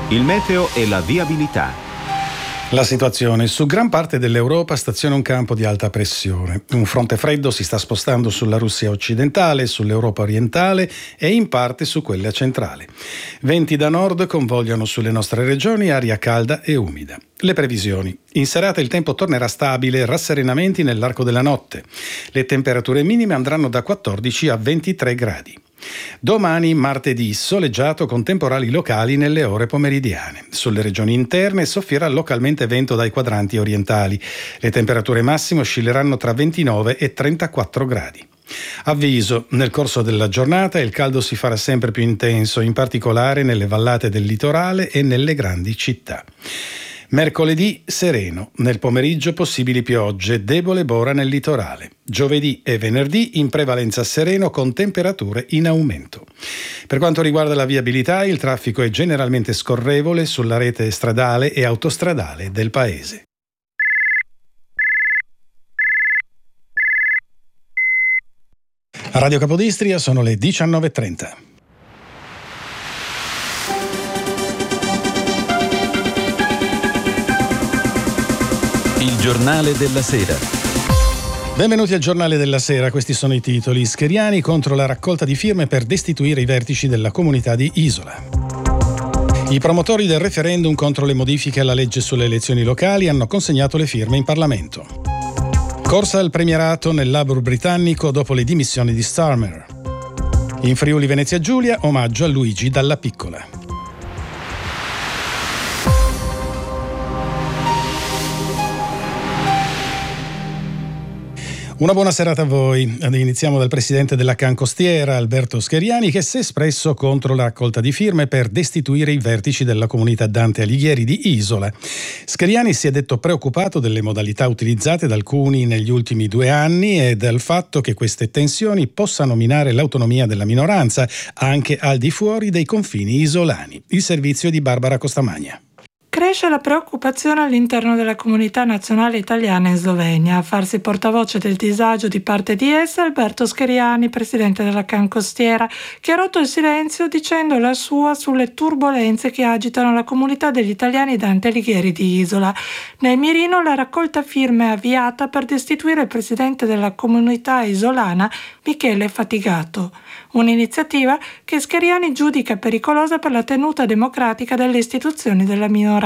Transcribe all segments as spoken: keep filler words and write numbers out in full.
Il meteo e la viabilità. La situazione: su gran parte dell'Europa staziona un campo di alta pressione. Un fronte freddo si sta spostando sulla Russia occidentale, sull'Europa orientale e in parte su quella centrale. Venti da nord convogliano sulle nostre regioni aria calda e umida. Le previsioni: in serata il tempo tornerà stabile, rasserenamenti nell'arco della notte. Le temperature minime andranno da quattordici a ventitré gradi. Domani, martedì, soleggiato con temporali locali nelle ore pomeridiane. Sulle regioni interne soffierà localmente vento dai quadranti orientali. Le temperature massime oscilleranno tra ventinove e trentaquattro gradi. Avviso: nel corso della giornata il caldo si farà sempre più intenso, in particolare nelle vallate del litorale e nelle grandi città. Mercoledì sereno, nel pomeriggio possibili piogge, debole bora nel litorale. Giovedì e venerdì in prevalenza sereno con temperature in aumento. Per quanto riguarda la viabilità, il traffico è generalmente scorrevole sulla rete stradale e autostradale del paese. A Radio Capodistria sono le diciannove e trenta. Il giornale della sera. Benvenuti al giornale della sera, questi sono i titoli. Scheriani contro la raccolta di firme per destituire i vertici della comunità di Isola. I promotori del referendum contro le modifiche alla legge sulle elezioni locali hanno consegnato le firme in Parlamento. Corsa al premierato nel Labour britannico dopo le dimissioni di Starmer. In Friuli Venezia Giulia, omaggio a Luigi Dalla Piccola. Una buona serata a voi. Iniziamo dal presidente della Can Costiera, Alberto Scheriani, che si è espresso contro la raccolta di firme per destituire i vertici della comunità Dante Alighieri di Isola. Scheriani si è detto preoccupato delle modalità utilizzate da alcuni negli ultimi due anni e del fatto che queste tensioni possano minare l'autonomia della minoranza anche al di fuori dei confini isolani. Il servizio di Barbara Costamagna. Cresce la preoccupazione all'interno della comunità nazionale italiana in Slovenia. A farsi portavoce del disagio di parte di essa Alberto Scheriani, presidente della Can Costiera, che ha rotto il silenzio dicendo la sua sulle turbolenze che agitano la comunità degli italiani Dante Alighieri di Isola. Nel mirino la raccolta firme avviata per destituire il presidente della comunità isolana, Michele Fatigato. Un'iniziativa che Scheriani giudica pericolosa per la tenuta democratica delle istituzioni della minoranza.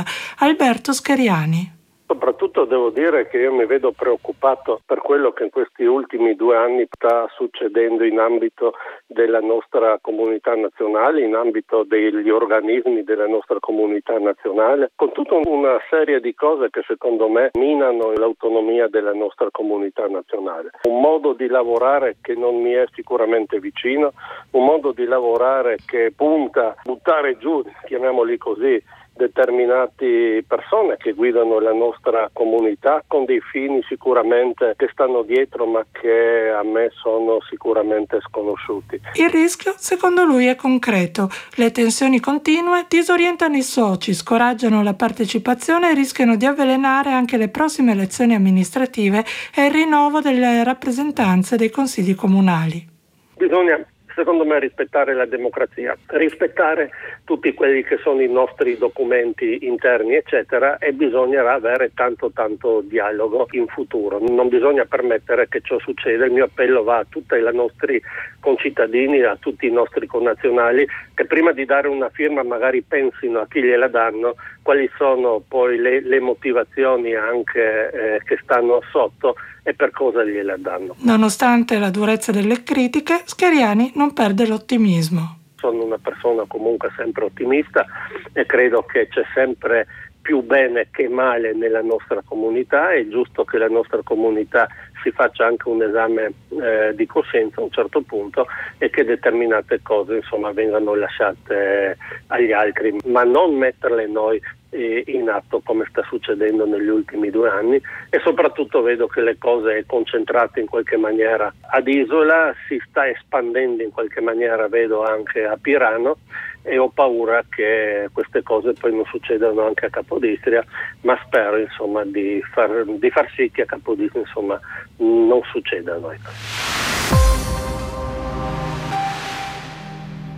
Alberto Scheriani. Soprattutto devo dire che io mi vedo preoccupato per quello che in questi ultimi due anni sta succedendo in ambito della nostra comunità nazionale, in ambito degli organismi della nostra comunità nazionale, con tutta una serie di cose che secondo me minano l'autonomia della nostra comunità nazionale. Un modo di lavorare che non mi è sicuramente vicino, un modo di lavorare che punta a buttare giù, chiamiamoli così, determinate persone che guidano la nostra comunità con dei fini sicuramente che stanno dietro ma che a me sono sicuramente sconosciuti. Il rischio secondo lui è concreto. Le tensioni continue disorientano i soci, scoraggiano la partecipazione e rischiano di avvelenare anche le prossime elezioni amministrative e il rinnovo delle rappresentanze dei consigli comunali. Bisogna secondo me rispettare la democrazia, rispettare tutti quelli che sono i nostri documenti interni eccetera, e bisognerà avere tanto tanto dialogo in futuro. Non bisogna permettere che ciò succeda. Il mio appello va a tutti i nostri concittadini, a tutti i nostri connazionali, che prima di dare una firma magari pensino a chi gliela danno, quali sono poi le, le motivazioni anche eh, che stanno sotto e per cosa gliela danno. Nonostante la durezza delle critiche, Scheriani non perde l'ottimismo. Sono una persona comunque sempre ottimista e credo che c'è sempre più bene che male nella nostra comunità. È giusto che la nostra comunità si faccia anche un esame eh, di coscienza a un certo punto e che determinate cose insomma vengano lasciate agli altri, ma non metterle noi in atto come sta succedendo negli ultimi due anni. E soprattutto vedo che le cose concentrate in qualche maniera ad Isola, si sta espandendo in qualche maniera, vedo anche a Pirano, e ho paura che queste cose poi non succedano anche a Capodistria, ma spero insomma di far, di far sì che a Capodistria insomma non succedano. Ecco.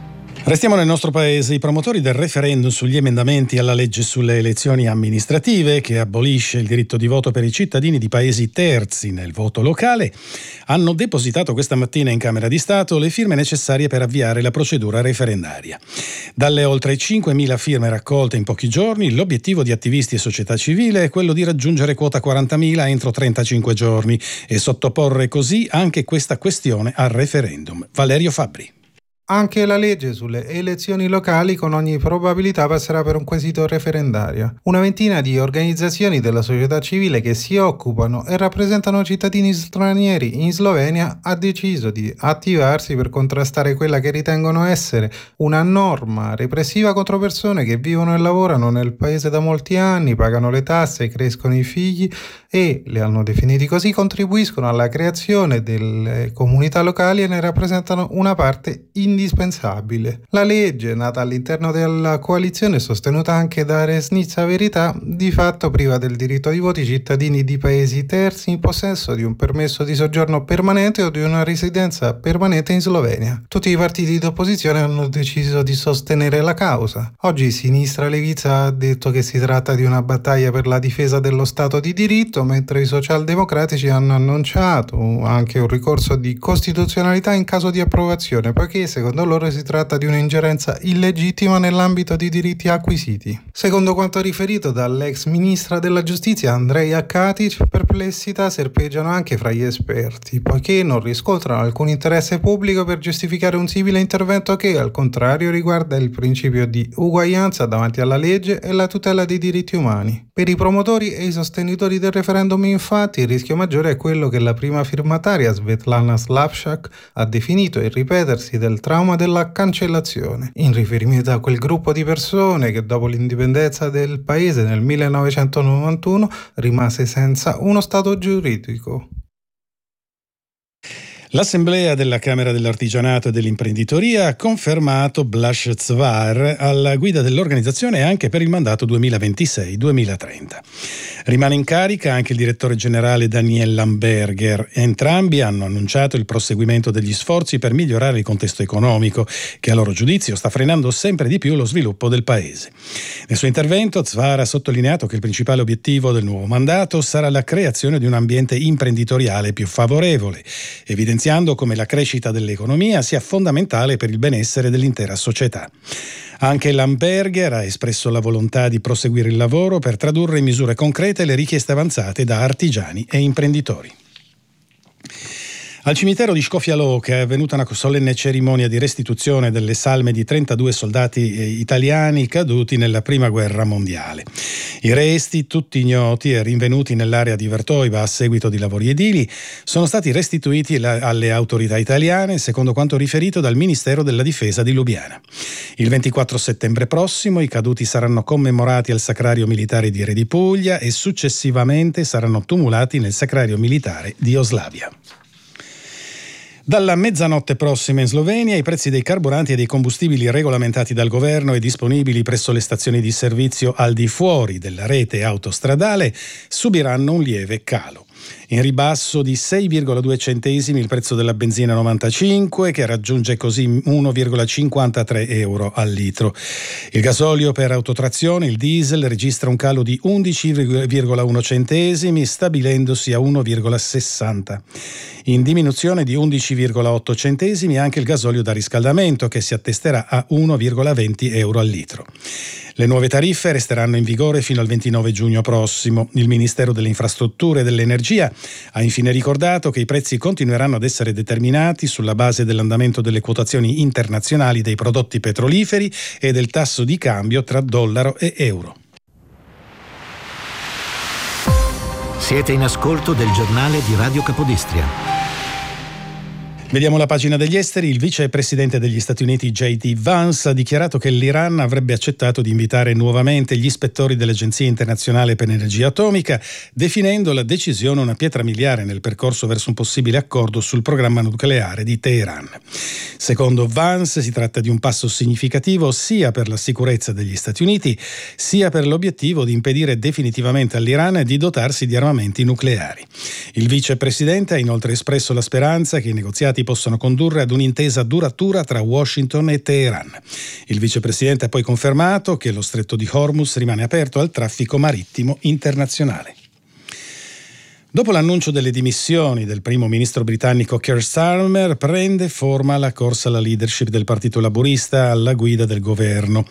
Restiamo nel nostro paese. I promotori del referendum sugli emendamenti alla legge sulle elezioni amministrative, che abolisce il diritto di voto per i cittadini di paesi terzi nel voto locale, hanno depositato questa mattina in Camera di Stato le firme necessarie per avviare la procedura referendaria. Dalle oltre cinquemila firme raccolte in pochi giorni, l'obiettivo di attivisti e società civile è quello di raggiungere quota quarantamila entro trentacinque giorni e sottoporre così anche questa questione al referendum. Valerio Fabbri. Anche la legge sulle elezioni locali con ogni probabilità passerà per un quesito referendario. Una ventina di organizzazioni della società civile che si occupano e rappresentano cittadini stranieri in Slovenia ha deciso di attivarsi per contrastare quella che ritengono essere una norma repressiva contro persone che vivono e lavorano nel paese da molti anni, pagano le tasse, crescono i figli e, le hanno definiti così, contribuiscono alla creazione delle comunità locali e ne rappresentano una parte indispensabile. indispensabile. La legge, nata all'interno della coalizione e sostenuta anche da Resnica Verità, di fatto priva del diritto di voto i cittadini di paesi terzi in possesso di un permesso di soggiorno permanente o di una residenza permanente in Slovenia. Tutti i partiti d'opposizione hanno deciso di sostenere la causa. Oggi Sinistra Levica ha detto che si tratta di una battaglia per la difesa dello Stato di diritto, mentre i socialdemocratici hanno annunciato anche un ricorso di costituzionalità in caso di approvazione, poiché secondo Secondo loro si tratta di un'ingerenza illegittima nell'ambito di diritti acquisiti. Secondo quanto riferito dall'ex ministra della giustizia Andreja Katic, perplessità serpeggiano anche fra gli esperti, poiché non riscontrano alcun interesse pubblico per giustificare un simile intervento che, al contrario, riguarda il principio di uguaglianza davanti alla legge e la tutela dei diritti umani. Per i promotori e i sostenitori del referendum, infatti, il rischio maggiore è quello che la prima firmataria, Svetlana Slavšak, ha definito il ripetersi del trauma della cancellazione, in riferimento a quel gruppo di persone che dopo l'indipendenza del paese nel millenovecentonovantuno rimase senza uno stato giuridico. L'Assemblea della Camera dell'Artigianato e dell'Imprenditoria ha confermato Blaž Cvar alla guida dell'organizzazione anche per il mandato duemilaventisei duemilatrenta. Rimane in carica anche il direttore generale Daniel Lamberger. Entrambi hanno annunciato il proseguimento degli sforzi per migliorare il contesto economico, che a loro giudizio sta frenando sempre di più lo sviluppo del paese. Nel suo intervento Cvar ha sottolineato che il principale obiettivo del nuovo mandato sarà la creazione di un ambiente imprenditoriale più favorevole, evidenziando come la crescita dell'economia sia fondamentale per il benessere dell'intera società. Anche Lamberger ha espresso la volontà di proseguire il lavoro per tradurre in misure concrete le richieste avanzate da artigiani e imprenditori. Al cimitero di Škofja Loka è avvenuta una solenne cerimonia di restituzione delle salme di trentadue soldati italiani caduti nella prima guerra mondiale. I resti, tutti ignoti e rinvenuti nell'area di Vertoiva a seguito di lavori edili, sono stati restituiti alle autorità italiane, secondo quanto riferito dal Ministero della Difesa di Lubiana. Il ventiquattro settembre prossimo i caduti saranno commemorati al Sacrario Militare di Re di Puglia e successivamente saranno tumulati nel Sacrario Militare di Oslavia. Dalla mezzanotte prossima in Slovenia i prezzi dei carburanti e dei combustibili regolamentati dal governo e disponibili presso le stazioni di servizio al di fuori della rete autostradale subiranno un lieve calo. In ribasso di sei virgola due centesimi il prezzo della benzina novantacinque, che raggiunge così uno virgola cinquantatré euro al litro. Il gasolio per autotrazione, il diesel, registra un calo di undici virgola uno centesimi, stabilendosi a uno virgola sessanta. In diminuzione di undici virgola otto centesimi anche il gasolio da riscaldamento, che si attesterà a uno virgola venti euro al litro. Le nuove tariffe resteranno in vigore fino al ventinove giugno prossimo. Il Ministero delle Infrastrutture e dell'Energia ha infine ricordato che i prezzi continueranno ad essere determinati sulla base dell'andamento delle quotazioni internazionali dei prodotti petroliferi e del tasso di cambio tra dollaro e euro. Siete in ascolto del giornale di Radio Capodistria. Vediamo la pagina degli esteri. Il vicepresidente degli Stati Uniti J D Vance ha dichiarato che l'Iran avrebbe accettato di invitare nuovamente gli ispettori dell'Agenzia Internazionale per l'Energia Atomica, definendo la decisione una pietra miliare nel percorso verso un possibile accordo sul programma nucleare di Teheran. Secondo Vance si tratta di un passo significativo sia per la sicurezza degli Stati Uniti, sia per l'obiettivo di impedire definitivamente all'Iran di dotarsi di armamenti nucleari. Il vicepresidente ha inoltre espresso la speranza che i negoziati negoziati possano condurre ad un'intesa duratura tra Washington e Teheran. Il vicepresidente ha poi confermato che lo stretto di Hormuz rimane aperto al traffico marittimo internazionale. Dopo l'annuncio delle dimissioni del primo ministro britannico Keir Starmer, prende forma la corsa alla leadership del Partito Laburista alla guida del governo.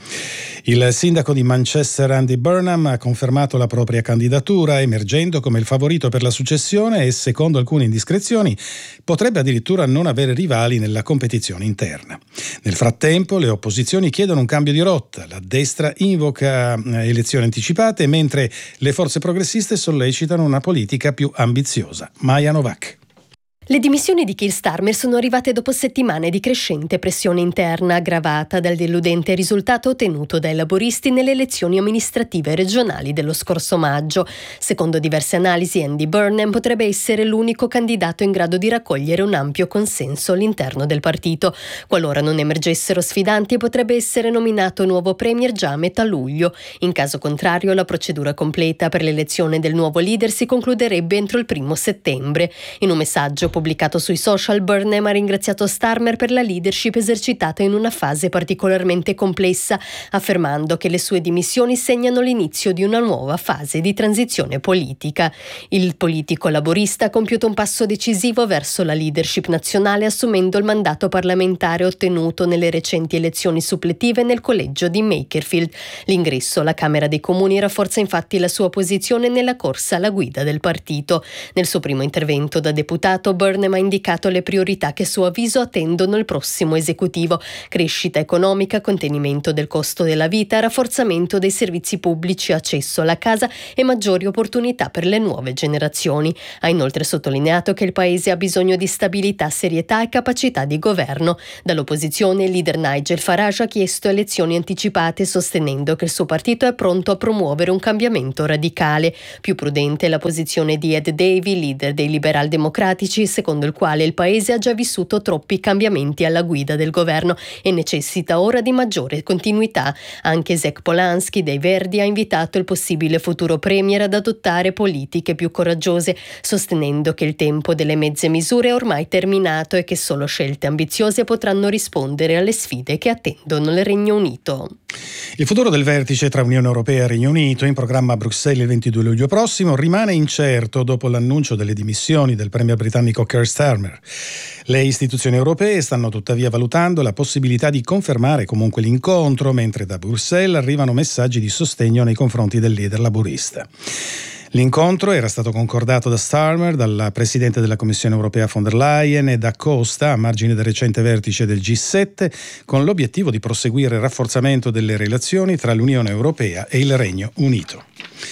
Il sindaco di Manchester Andy Burnham ha confermato la propria candidatura, emergendo come il favorito per la successione e, secondo alcune indiscrezioni, potrebbe addirittura non avere rivali nella competizione interna. Nel frattempo, le opposizioni chiedono un cambio di rotta. La destra invoca elezioni anticipate, mentre le forze progressiste sollecitano una politica più ambiziosa. Maya Novak. Le dimissioni di Keir Starmer sono arrivate dopo settimane di crescente pressione interna, aggravata dal deludente risultato ottenuto dai laburisti nelle elezioni amministrative regionali dello scorso maggio. Secondo diverse analisi, Andy Burnham potrebbe essere l'unico candidato in grado di raccogliere un ampio consenso all'interno del partito. Qualora non emergessero sfidanti, potrebbe essere nominato nuovo premier già a metà luglio. In caso contrario, la procedura completa per l'elezione del nuovo leader si concluderebbe entro il primo settembre. In un messaggio pubblicato sui social, Burnham ha ringraziato Starmer per la leadership esercitata in una fase particolarmente complessa, affermando che le sue dimissioni segnano l'inizio di una nuova fase di transizione politica. Il politico laburista ha compiuto un passo decisivo verso la leadership nazionale, assumendo il mandato parlamentare ottenuto nelle recenti elezioni suppletive nel collegio di Makerfield. L'ingresso alla Camera dei Comuni rafforza infatti la sua posizione nella corsa alla guida del partito. Nel suo primo intervento da deputato, Burnham ha indicato le priorità che a suo avviso attendono il prossimo esecutivo: crescita economica, contenimento del costo della vita, rafforzamento dei servizi pubblici, accesso alla casa e maggiori opportunità per le nuove generazioni. Ha inoltre sottolineato che il paese ha bisogno di stabilità, serietà e capacità di governo. Dall'opposizione, il leader Nigel Farage ha chiesto elezioni anticipate, sostenendo che il suo partito è pronto a promuovere un cambiamento radicale. Più prudente è la posizione di Ed Davey, leader dei Liberal Democratici, secondo il quale il paese ha già vissuto troppi cambiamenti alla guida del governo e necessita ora di maggiore continuità. Anche Zach Polanski dei Verdi ha invitato il possibile futuro premier ad adottare politiche più coraggiose, sostenendo che il tempo delle mezze misure è ormai terminato e che solo scelte ambiziose potranno rispondere alle sfide che attendono il Regno Unito. Il futuro del vertice tra Unione Europea e Regno Unito, in programma a Bruxelles il ventidue luglio prossimo, rimane incerto dopo l'annuncio delle dimissioni del premier britannico Keir Starmer. Le istituzioni europee stanno tuttavia valutando la possibilità di confermare comunque l'incontro, mentre da Bruxelles arrivano messaggi di sostegno nei confronti del leader laburista. L'incontro era stato concordato da Starmer, dalla Presidente della Commissione Europea von der Leyen e da Costa a margine del recente vertice del G sette, con l'obiettivo di proseguire il rafforzamento delle relazioni tra l'Unione Europea e il Regno Unito.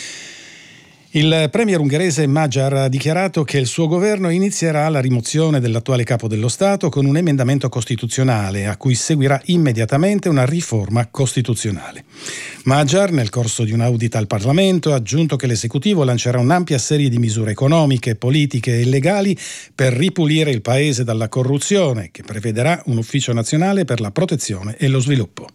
Il premier ungherese Magyar ha dichiarato che il suo governo inizierà la rimozione dell'attuale capo dello Stato con un emendamento costituzionale a cui seguirà immediatamente una riforma costituzionale. Magyar, nel corso di un audit al Parlamento, ha aggiunto che l'esecutivo lancerà un'ampia serie di misure economiche, politiche e legali per ripulire il paese dalla corruzione, che prevederà un ufficio nazionale per la protezione e lo sviluppo.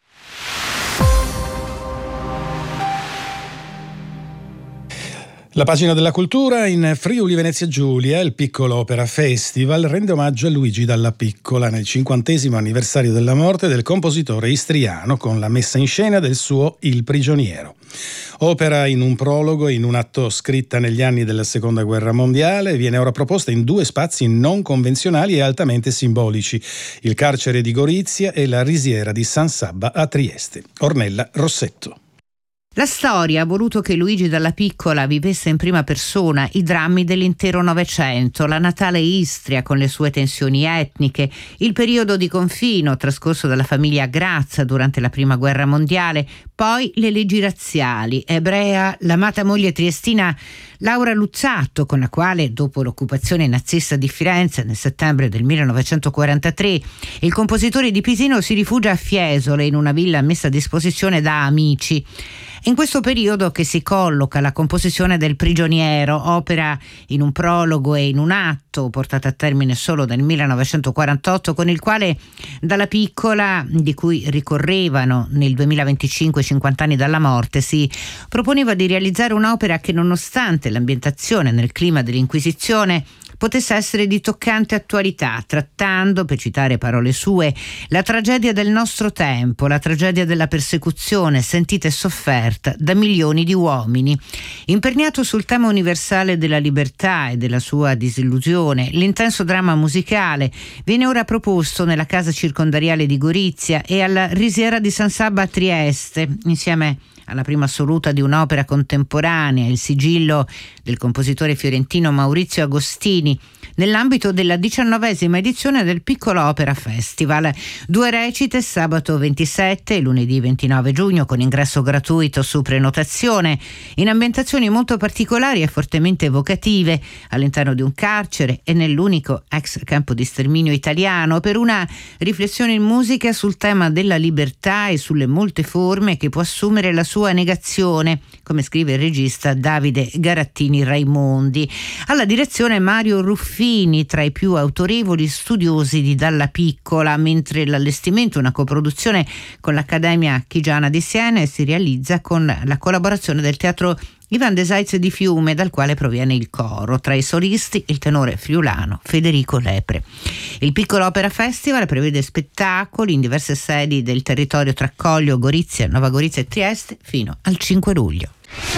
La pagina della cultura: in Friuli Venezia Giulia il Piccolo Opera Festival rende omaggio a Luigi Dalla Piccola nel cinquantesimo anniversario della morte del compositore istriano, con la messa in scena del suo Il prigioniero. Opera in un prologo e in un atto scritta negli anni della Seconda Guerra Mondiale, viene ora proposta in due spazi non convenzionali e altamente simbolici: il carcere di Gorizia e la risiera di San Sabba a Trieste. Ornella Rossetto. La storia ha voluto che Luigi Dalla Piccola vivesse in prima persona i drammi dell'intero Novecento, la natale Istria con le sue tensioni etniche, il periodo di confino trascorso dalla famiglia Grazia durante la Prima Guerra Mondiale, poi le leggi razziali, ebrea, l'amata moglie triestina Laura Luzzatto, con la quale, dopo l'occupazione nazista di Firenze nel settembre del millenovecentoquarantatré, il compositore di Pisino si rifugia a Fiesole in una villa messa a disposizione da amici. In questo periodo che si colloca la composizione del Prigioniero, opera in un prologo e in un atto, portata a termine solo nel millenovecentoquarantotto, con il quale Dalla Piccola, di cui ricorrevano nel duemilaventicinque cinquanta anni dalla morte, si proponeva di realizzare un'opera che, nonostante l'ambientazione nel clima dell'Inquisizione, potesse essere di toccante attualità, trattando, per citare parole sue, la tragedia del nostro tempo, la tragedia della persecuzione sentita e sofferta da milioni di uomini. Imperniato sul tema universale della libertà e della sua disillusione, l'intenso dramma musicale viene ora proposto nella casa circondariale di Gorizia e alla Risiera di San Sabba a Trieste, insieme alla prima assoluta di un'opera contemporanea, il sigillo del compositore fiorentino Maurizio Agostini, nell'ambito della diciannovesima edizione del Piccolo Opera Festival. Due recite sabato ventisette e lunedì ventinove giugno con ingresso gratuito su prenotazione, in ambientazioni molto particolari e fortemente evocative all'interno di un carcere e nell'unico ex campo di sterminio italiano, per una riflessione in musica sul tema della libertà e sulle molte forme che può assumere la sua negazione, come scrive il regista Davide Garattini Raimondi. Alla direzione Mario Ruffini, tra i più autorevoli studiosi di Dalla Piccola, mentre l'allestimento, una coproduzione con l'Accademia Chigiana di Siena, si realizza con la collaborazione del Teatro Ivan de Seitz di Fiume, dal quale proviene il coro. Tra i solisti il tenore friulano Federico Lepre. Il Piccolo Opera Festival prevede spettacoli in diverse sedi del territorio tra Coglio, Gorizia, Nova Gorizia e Trieste fino al cinque luglio.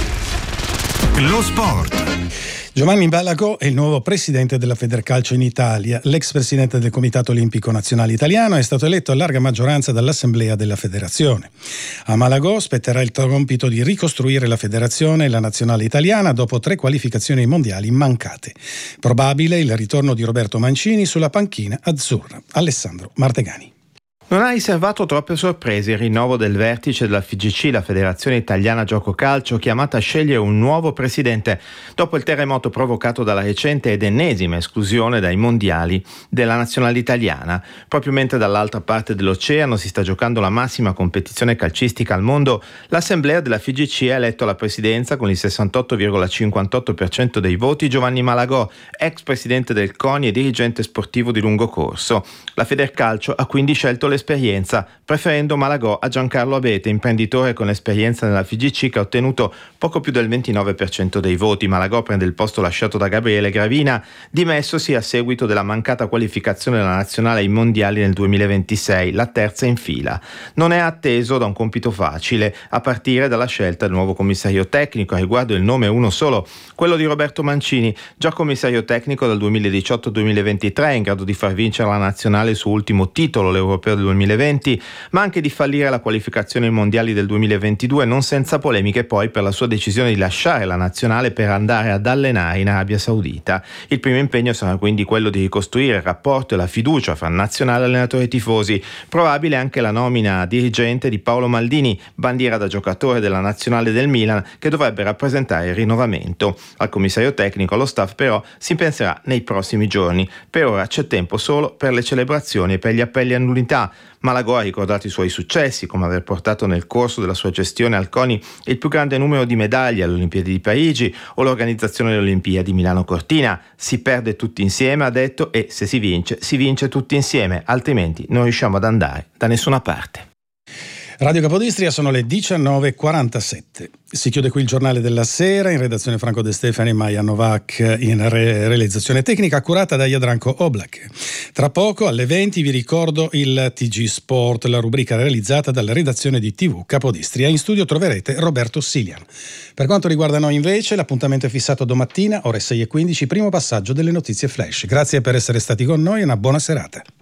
Lo sport. Giovanni Malagò è il nuovo presidente della Federcalcio in Italia. L'ex presidente del Comitato Olimpico Nazionale Italiano è stato eletto a larga maggioranza dall'Assemblea della Federazione. A Malagò spetterà il compito di ricostruire la federazione e la nazionale italiana dopo tre qualificazioni mondiali mancate. Probabile il ritorno di Roberto Mancini sulla panchina azzurra. Alessandro Martegani. Non ha riservato troppe sorprese il rinnovo del vertice della F I G C, la Federazione Italiana Gioco Calcio, chiamata a scegliere un nuovo presidente dopo il terremoto provocato dalla recente ed ennesima esclusione dai mondiali della nazionale italiana. Proprio mentre dall'altra parte dell'oceano si sta giocando la massima competizione calcistica al mondo, l'Assemblea della F I G C ha eletto alla presidenza con il sessantotto virgola cinquantotto per cento dei voti Giovanni Malagò, ex presidente del CONI e dirigente sportivo di lungo corso. La Federcalcio ha quindi scelto le esperienza, preferendo Malagò a Giancarlo Abete, imprenditore con esperienza nella F I G C che ha ottenuto poco più del ventinove per cento dei voti. Malagò prende il posto lasciato da Gabriele Gravina, dimessosi a seguito della mancata qualificazione della nazionale ai mondiali nel duemilaventisei, la terza in fila. Non è atteso da un compito facile, a partire dalla scelta del nuovo commissario tecnico. A riguardo il nome è uno solo, quello di Roberto Mancini, già commissario tecnico dal duemiladiciotto duemilaventitré, in grado di far vincere la nazionale il suo ultimo titolo, l'Europeo del duemilaventi, ma anche di fallire la qualificazione ai mondiali del duemilaventidue, non senza polemiche poi per la sua decisione di lasciare la nazionale per andare ad allenare in Arabia Saudita. Il primo impegno sarà quindi quello di ricostruire il rapporto e la fiducia fra nazionale, allenatore e tifosi. Probabile anche la nomina a dirigente di Paolo Maldini, bandiera da giocatore della nazionale del Milan, che dovrebbe rappresentare il rinnovamento. Al commissario tecnico, allo staff però si penserà nei prossimi giorni. Per ora c'è tempo solo per le celebrazioni e per gli appelli a nullità. Malagò ha ricordato i suoi successi, come aver portato nel corso della sua gestione al CONI il più grande numero di medaglie alle Olimpiadi di Parigi o l'organizzazione delle Olimpiadi Milano Cortina. Si perde tutti insieme, ha detto, e se si vince, si vince tutti insieme, altrimenti non riusciamo ad andare da nessuna parte. Radio Capodistria, sono le diciannove e quarantasette. Si chiude qui il giornale della sera, in redazione Franco De Stefani e Maia Novak, in re- realizzazione tecnica curata da Jadranko Oblak. Tra poco alle venti vi ricordo il T G Sport, la rubrica realizzata dalla redazione di T V Capodistria. In studio troverete Roberto Silian. Per quanto riguarda noi invece, l'appuntamento è fissato domattina, ore sei e quindici, primo passaggio delle notizie flash. Grazie per essere stati con noi e una buona serata.